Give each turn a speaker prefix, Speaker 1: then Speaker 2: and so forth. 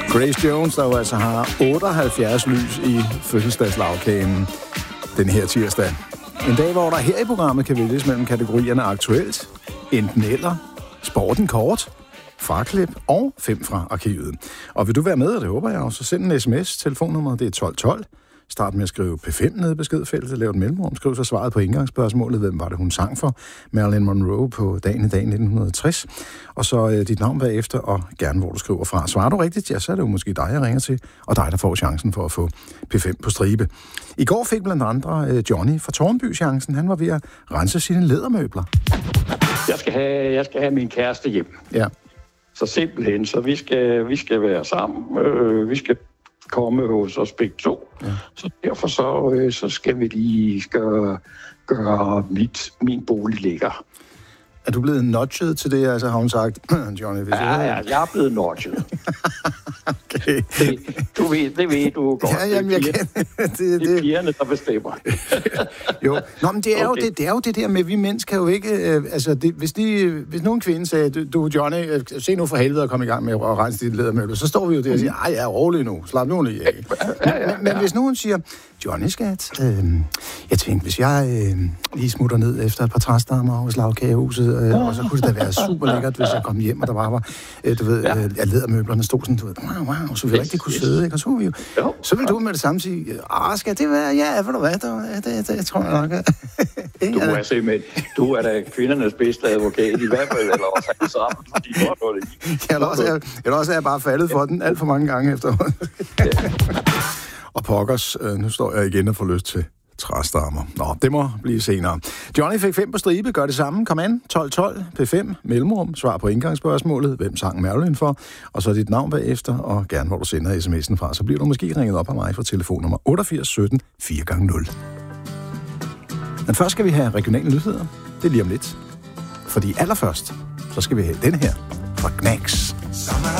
Speaker 1: Grace Jones, der jo altså har 78 lys i fødselsdagslagkagen den her tirsdag. En dag, hvor der her i programmet kan vælges mellem kategorierne aktuelt, enten eller, sporten kort, fraklip og 5 fra arkivet. Og vil du være med, og det håber jeg også, så send en sms. Telefonnummeret det er 1212. Start med at skrive P5 nede i beskedfeltet, lav et mellemrum, skriv så svaret på indgangsspørgsmålet, hvem var det, hun sang for, Marilyn Monroe på dagen i dag 1960, og så dit navn bagefter, og gerne hvor du skriver fra. Svarer du rigtigt, ja, så er det jo måske dig, jeg ringer til, og dig, der får chancen for at få P5 på stribe. I går fik blandt andre Johnny fra Tårnby chancen. Han var ved at rense sine lædermøbler.
Speaker 2: Jeg skal have min kæreste hjem.
Speaker 1: Ja.
Speaker 2: Så simpelthen, så vi skal være sammen, vi skal komme hos os begge to. Ja. Så derfor så skal vi lige gøre min bolig lækker.
Speaker 1: Er du blevet nudget til det, altså har hun sagt, Johnny? Hvis
Speaker 2: jeg er blevet nudget.
Speaker 1: Okay.
Speaker 2: Det ved du godt.
Speaker 1: Ja, jamen, jeg kan.
Speaker 2: Det er pigerne, der bestemmer.
Speaker 1: Jo. Nå, men det er jo det der med, vi mennesker jo ikke... hvis nogen kvinde sagde, du Johnny, se nu for helvede at komme i gang med at rense dit lædermøbler, så står vi jo der og siger, ej, jeg er rolig nu, slap nu lige af. Men hvis nogen siger, Johnny skat, jeg tænkte, hvis jeg lige smutter ned efter et par træstammer hos Lagkagehuset, og så kunne det da være super lækkert, hvis jeg kom hjem, og der bare var, lædermøblerne stod sådan, du ved, wow, så vi rigtig kunne sidde, ikke? Og så vi jo. Så vil du med det samme sige, skal det være, ja, ved du hvad, det tror jeg nok.
Speaker 2: Du er simpelthen, du er da kvindernes bedste advokat, i hvert fald, eller også er sammen, fordi du har noget i.
Speaker 1: Eller også er jeg bare faldet for den alt for mange gange efterhånden. Og pokkers, nu står jeg igen og får lyst til træstammer. Nå, det må blive senere. Johnny fik 5 på stribe, gør det samme. Kom an, 1212, P5, mellemrum, svar på indgangsspørgsmålet, hvem sang Marilyn for, og så dit navn bagefter, og gerne hvor du sender sms'en fra, så bliver du måske ringet op af mig fra telefonnummer 88 17 4x0. Men først skal vi have regionale nyheder. Det er lige om lidt. Fordi allerførst, så skal vi have den her fra Knacks.